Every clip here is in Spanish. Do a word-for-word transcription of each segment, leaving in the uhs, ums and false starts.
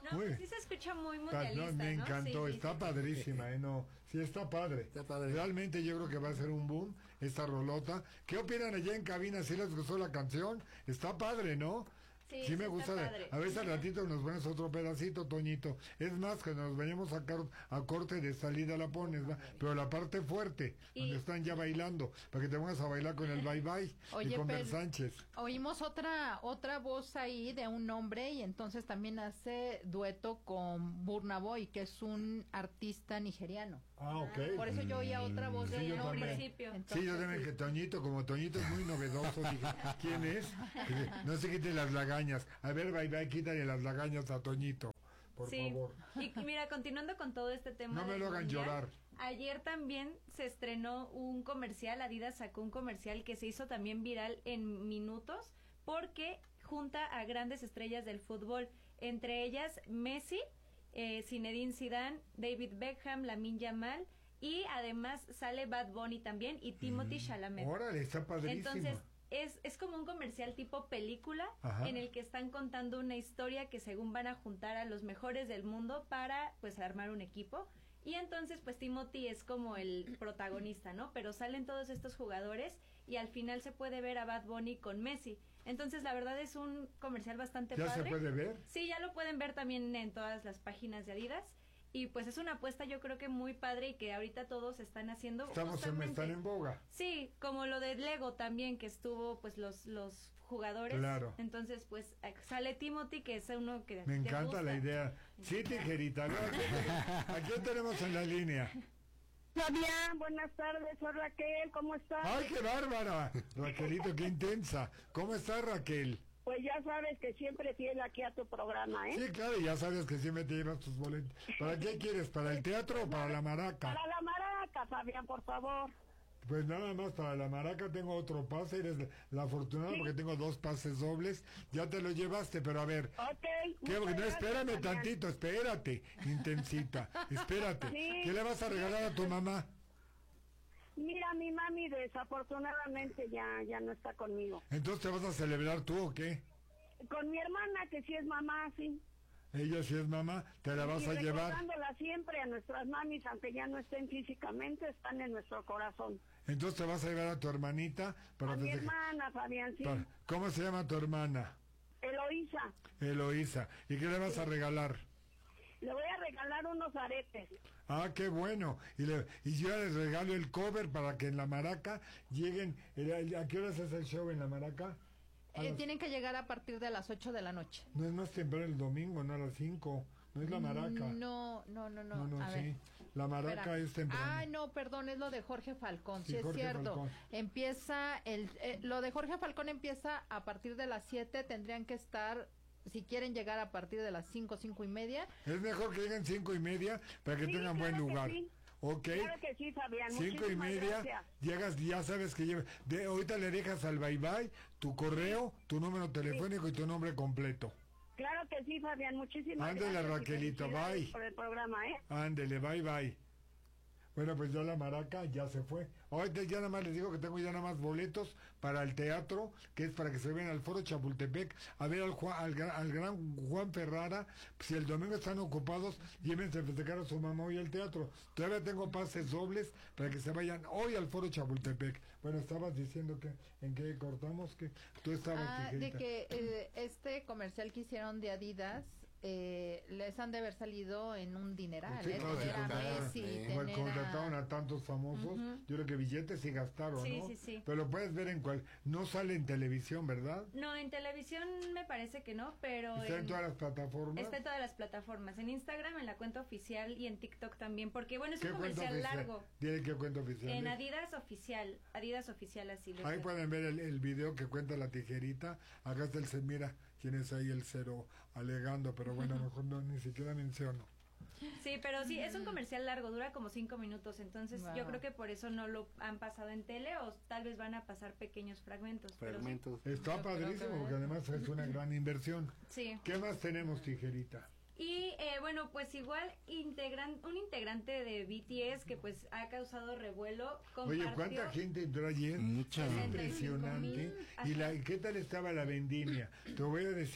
No, muy, pues sí se escucha muy mundialista, no, me ¿no? encantó, Sí, está sí, padrísima, ¿eh? No, sí está padre. Está padre. Realmente yo creo que va a ser un boom esta rolota. ¿Qué opinan allá en cabina? ¿Sí les gustó la canción? Está padre, ¿no? Sí, sí me sí gusta. padre. A veces al ratito nos pones otro pedacito, Toñito. Es más, que nos vayamos a, car- a corte de salida la pones, ¿va? Pero la parte fuerte, y... donde están ya bailando, para que te pongas a bailar con el Bye Bye. Oye, y con pero Ver Sánchez. Oímos otra otra voz ahí de un hombre y entonces también hace dueto con Burna Boy, que es un artista nigeriano. Ah, ok. Por eso yo oía otra voz sí, de un hombre. principio. Entonces, sí, yo también sí. Que Toñito, como Toñito es muy novedoso, dije, ¿quién es? No se quiten las lagañas. A ver, Bye Bye, quítale las lagañas a Toñito, por sí. favor. Y mira, continuando con todo este tema. No me lo hagan mundial, llorar. Ayer también se estrenó un comercial, Adidas sacó un comercial que se hizo también viral en minutos, porque junta a grandes estrellas del fútbol, entre ellas Messi, eh, Zinedine Zidane, David Beckham, Lamine Yamal, y además sale Bad Bunny también y Timothée mm. Chalamet. Órale, está padrísimo. Entonces, es, es como un comercial tipo película. Ajá. En el que están contando una historia que según van a juntar a los mejores del mundo para pues armar un equipo. Y entonces pues Timothy es como el protagonista, ¿no? Pero salen todos estos jugadores y al final se puede ver a Bad Bunny con Messi. Entonces la verdad es un comercial bastante ¿Ya padre. ¿Ya se puede ver? Sí, ya lo pueden ver también en todas las páginas de Adidas. Y pues es una apuesta yo creo que muy padre y que ahorita todos están haciendo. Estamos en, están en boga. Sí, como lo de Lego también, que estuvo pues los los jugadores. Claro. Entonces pues sale Timothy, que es uno que me encanta gusta. La idea. Sí, tijerita, ¿no? ¿A quién tenemos en la línea? Fabián, buenas tardes, soy Raquel, ¿cómo estás? ¡Ay, qué bárbara! Raquelito, qué intensa. ¿Cómo estás, Raquel? Pues ya sabes que siempre fiel aquí a tu programa, ¿eh? Sí, claro, ya sabes que siempre te llevas tus boletos. ¿Para qué quieres? ¿Para el teatro o para la maraca? Para la maraca, Fabián, por favor. Pues nada más, para la maraca tengo otro pase, eres la afortunada ¿sí? Porque tengo dos pases dobles, ya te lo llevaste, pero a ver. Ok. ¿Qué, no, espérame Fabián. Tantito, espérate, intensita, espérate. Sí, ¿qué le vas a regalar a tu mamá? Mira, mi mami desafortunadamente ya ya no está conmigo. ¿Entonces te vas a celebrar tú o qué? Con mi hermana, que sí es mamá, sí. Ella sí es mamá, te la vas y a llevar. Recordándola siempre a nuestras mamis, aunque ya no estén físicamente, están en nuestro corazón. Entonces te vas a llevar a tu hermanita para a mi festejar. hermana, Fabián, sí. Para... ¿Cómo se llama tu hermana? Eloísa. Eloísa. ¿Y qué le vas sí. a regalar? Le voy a regalar unos aretes. Ah, qué bueno. Y, le, y yo les regalo el cover para que en la maraca lleguen. ¿A qué horas es el show en la maraca? Eh, las... Tienen que llegar a partir de las ocho de la noche. No es más temprano el domingo, no a las cinco. No es la maraca. No, no, no, no. No, no, a sí. Ver. La maraca Espera. es temprano. Ah, no, perdón, es lo de Jorge Falcón. Sí, sí es Jorge cierto. Falcón. Empieza, el, eh, lo de Jorge Falcón empieza a partir de las siete. Tendrían que estar... Si quieren llegar a partir de las cinco, cinco y media. Es mejor que lleguen cinco y media para que sí, tengan claro buen lugar. Sí. Ok. Claro que sí, Fabián. Cinco y media. Gracias. Llegas, ya sabes que lleva. De, ahorita le dejas al Bye Bye tu correo, tu número telefónico sí. y tu nombre completo. Claro que sí, Fabián. Muchísimas Ándele, gracias. Ándele, Raquelito. Bye. Por el programa, ¿eh? Ándele, bye, bye. Bueno, pues ya la maraca ya se fue. Ahorita ya nada más les digo que tengo ya nada más boletos para el teatro, que es para que se vean al Foro Chapultepec, a ver al, Juan, al, al gran Juan Ferrara. Si el domingo están ocupados, llévense a festejar a su mamá hoy al teatro. Todavía tengo pases dobles para que se vayan hoy al Foro Chapultepec. Bueno, estabas diciendo que en qué cortamos, que tú estabas... Ah, de que eh, este comercial que hicieron de Adidas eh, les han de haber salido en un dineral. Sí, ¿eh? claro, Tener a Messi, sí. tener Contrataron a tantos famosos, uh-huh. Yo creo que billetes sí gastaron, sí, ¿no? Sí, sí, Pero lo puedes ver en cual, no sale en televisión, ¿verdad? No, en televisión me parece que no, pero... ¿Está en, en todas las plataformas? Está en todas las plataformas, en Instagram, en la cuenta oficial y en TikTok también, porque bueno, es un ¿Qué comercial largo. ¿Tiene qué cuenta oficial? En Adidas Oficial, Adidas Oficial así. Ahí pueden, pueden ver el, el video que cuenta la tijerita, acá está el, mira, quién es ahí el cero alegando, pero bueno, mejor no, ni siquiera menciono. Sí, pero sí, es un comercial largo, dura como cinco minutos, entonces wow. Yo creo que por eso no lo han pasado en tele o tal vez van a pasar pequeños fragmentos. Fragmentos. Sí. Está yo padrísimo que... porque además es una gran inversión. Sí. ¿Qué más tenemos, tijerita? Y eh, bueno, pues igual integran, un integrante de B T S que pues ha causado revuelo. Oye, ¿cuánta gente entró ayer? Mucha. Impresionante. ¿Y la, qué tal estaba la vendimia? Te voy a decir,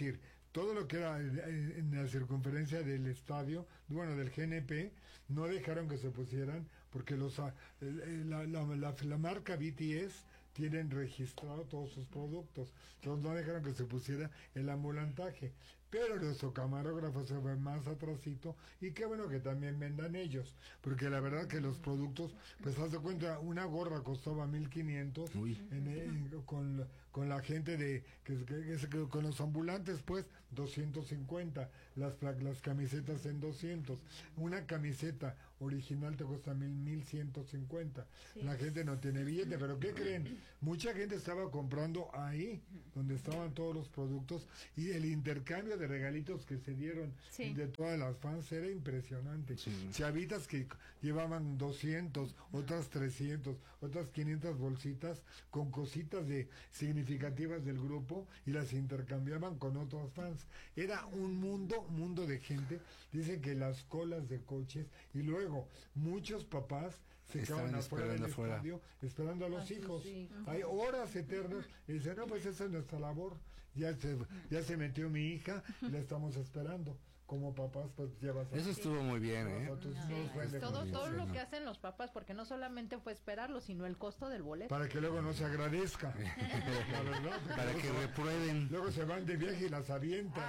todo lo que era en, en la circunferencia del estadio, bueno, del G N P, no dejaron que se pusieran porque los la, la, la, la, la marca B T S tienen registrado todos sus productos, entonces no dejaron que se pusiera el ambulantaje, pero nuestro camarógrafo se ve más atrasito y qué bueno que también vendan ellos, porque la verdad que los productos, pues haz de cuenta, una gorra costaba mil quinientos en, en, con, con la gente de, que, que, que, con los ambulantes pues doscientos cincuenta, las, las camisetas en doscientos, una camiseta original te cuesta mil, mil ciento cincuenta, sí. La gente no tiene billete, pero ¿qué creen? Mucha gente estaba comprando ahí, donde estaban todos los productos, y el intercambio de regalitos que se dieron sí. de todas las fans era impresionante. Sí. Chavitas que llevaban doscientos, otras trescientos, otras quinientas bolsitas con cositas de significativas del grupo y las intercambiaban con otros fans. Era un mundo, mundo de gente. Dicen que las colas de coches y luego muchos papás se quedaban afuera del afuera. estadio esperando a los ah, hijos. Sí, sí. Hay horas eternas y dicen, no, pues esa es nuestra labor. Ya se, ya se metió mi hija y la estamos esperando. Como papás, pues llevas a... Eso estuvo muy bien, ¿eh? No, sí. Todo, todo lo que hacen los papás, porque no solamente fue esperarlo, sino el costo del boleto. Para que luego no se agradezca. La verdad, para que reprueben. Luego se van de viaje y las avientan.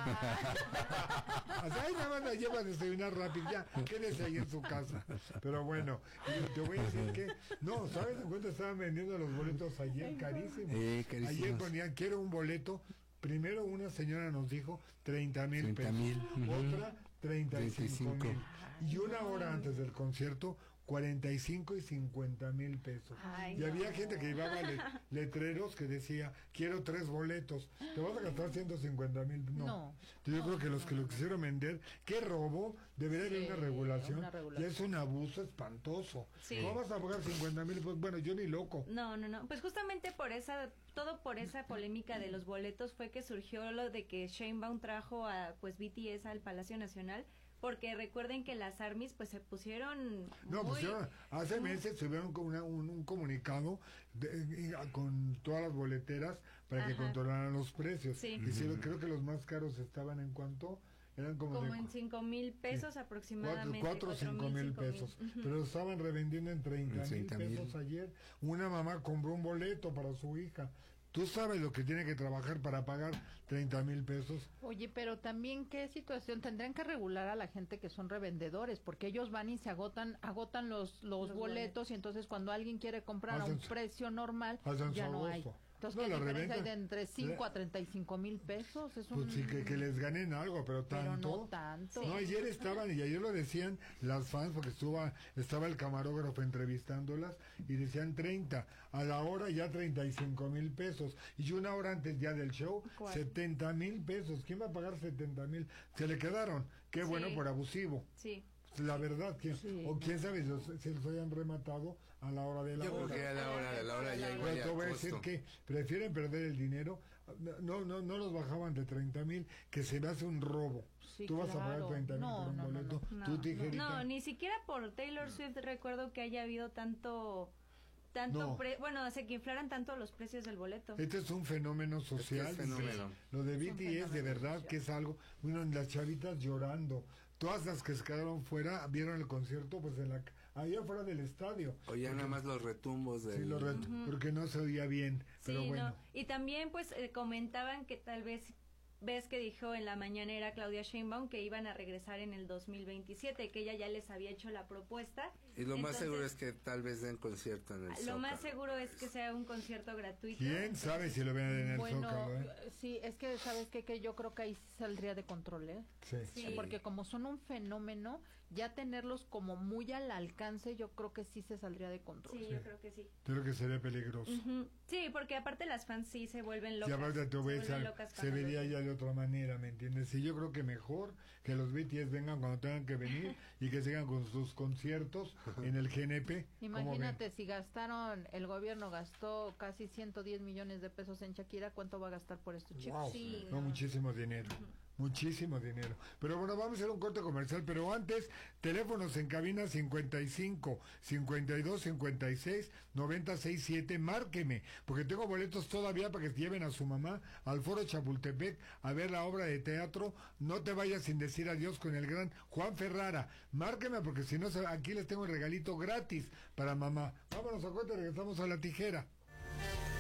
Ay, nada más la llevan a desayunar rápido, ya, quédese ahí en su casa. Pero bueno, te voy a decir que... No, ¿sabes en cuánto estaban vendiendo los boletos ayer? Carísimos. Eh, carísimos. Ayer ponían, quiero un boleto... Primero una señora nos dijo treinta mil pesos, mil, uh-huh. Otra treinta y cinco mil. Y una hora antes del concierto, cuarenta y cinco y cincuenta mil pesos. Ay, y no. Había gente que llevaba le, letreros que decía, quiero tres boletos, te vas a gastar ciento cincuenta mil. No. no. Yo no, creo que los no, que lo quisieron vender, qué robo, debería haber sí, una regulación. Una regulación. Y es un abuso espantoso. Sí. ¿Cómo vas a pagar cincuenta mil? Pues bueno, yo ni loco. No, no, no. Pues justamente por esa, todo por esa polémica de los boletos fue que surgió lo de que Sheinbaum trajo a pues B T S al Palacio Nacional. Porque recuerden que las ARMYs pues se pusieron no muy... pusieron, hace meses subieron una, un, un comunicado de, con todas las boleteras para Ajá. que controlaran los precios. Sí. Y sí, creo que los más caros estaban en cuánto eran como, como de, en cinco mil pesos sí. aproximadamente. Cuatro o cinco mil pesos. Uh-huh. Pero estaban revendiendo en treinta mil pesos ayer. Una mamá compró un boleto para su hija. Tú sabes lo que tiene que trabajar para pagar treinta mil pesos. Oye, pero también qué situación tendrían que regular a la gente que son revendedores, porque ellos van y se agotan, agotan los los, los boletos, boletos y entonces cuando alguien quiere comprar hacen, a un precio normal ya no hay. Entonces, no, ¿qué diferencia reventa, hay de entre cinco a treinta y cinco mil pesos? Es un... Pues sí, que, que les ganen algo, pero tanto. Pero no tanto. No, ayer estaban, y ayer lo decían las fans, porque estuvo, estaba el camarógrafo entrevistándolas, y decían treinta, a la hora ya treinta y cinco mil pesos, y una hora antes ya del show, ¿cuál? setenta mil pesos. ¿Quién va a pagar setenta mil? Se le quedaron. Qué sí. Bueno por abusivo. Sí. La verdad, que sí. O quién sabe si los hayan rematado a la hora de la Yo hora. Yo creo que a la hora de la hora ya igual. Pero te voy a decir que prefieren perder el dinero. No, no, no los bajaban de treinta mil, que se me hace un robo. Sí, Tú vas claro. a pagar treinta mil no, por un no, boleto. No, no, ¿Tú, no, tijerita? No, ni siquiera por Taylor Swift recuerdo que haya habido tanto... tanto no. pre bueno, hace que inflaran tanto los precios del boleto. Este es un fenómeno social. Este es fenómeno. Sí. Lo de B T S de verdad social. Que es algo, bueno, las chavitas llorando. Todas las que se quedaron fuera vieron el concierto pues en la ahí afuera del estadio. Oye, nada más los retumbos de sí, los ret uh-huh. porque no se oía bien, pero sí, bueno. No. Y también pues eh, comentaban que tal vez ves que dijo en la mañanera Claudia Sheinbaum que iban a regresar en el dos mil veintisiete, que ella ya les había hecho la propuesta. Y lo Entonces, más seguro es que tal vez den concierto en el Zócalo. Lo más seguro es que sea un concierto gratuito. ¿Quién sabe si lo ven en el bueno, Zócalo? ¿eh? Sí, es que sabes qué? Que yo creo que ahí saldría de control, ¿eh? Sí. sí. Porque como son un fenómeno, ya tenerlos como muy al alcance, yo creo que sí se saldría de control. Sí, sí. yo creo que sí. Creo que sería peligroso. Uh-huh. Sí, porque aparte las fans sí se vuelven locas. Y aparte te voy a se, decir, se vería ya de otra manera, ¿me entiendes? Y yo creo que mejor que los B T S vengan cuando tengan que venir y que sigan con sus conciertos en el G N P. Imagínate, si gastaron, el gobierno gastó casi ciento diez millones de pesos en Shakira, ¿cuánto va a gastar por estos chicos? Wow. Sí, no, no, muchísimo dinero. Uh-huh. Muchísimo dinero. Pero bueno, vamos a hacer un corte comercial, pero antes, teléfonos en cabina cincuenta y cinco, cincuenta y dos, cincuenta y seis, noventa sesenta y siete, márqueme, porque tengo boletos todavía para que lleven a su mamá al Foro Chapultepec a ver la obra de teatro No te vayas sin decir adiós con el gran Juan Ferrara. Márqueme, porque si no, aquí les tengo el regalito gratis para mamá. Vámonos a corte, regresamos a La Tijera.